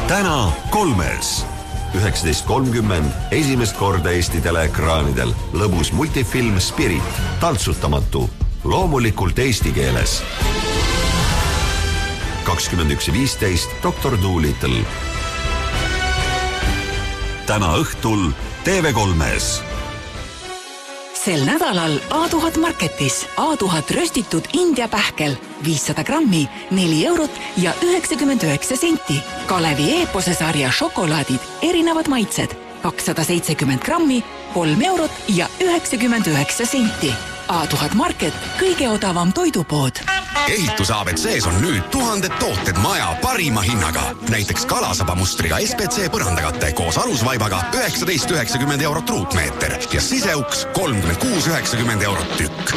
täna kolmes. 19.30 esimest korda Eesti teleekraanidel lõbus multifilm Spirit, taltsutamatu, loomulikult eesti keeles. 21.15 Dr. Dolittle. Täna õhtul TV3-s. Sel nädalal A1000 Marketis A1000 röstitud India pähkel 500 grammi 4 eurot ja 99 senti. Kalevi Eepose sarja šokolaadid erinevad maitsed 270 grammi 3 eurot ja 99 senti. A1000 Market, kõige odavam toidupood. Ehitus ABCs on nüüd 1000 tooted maja parima hinnaga. Näiteks kalasaba mustriga SPC põrandakate koos alusvaibaga 19,90 eurot ruutmeeter ja siseuks 36,90 eurot tükk.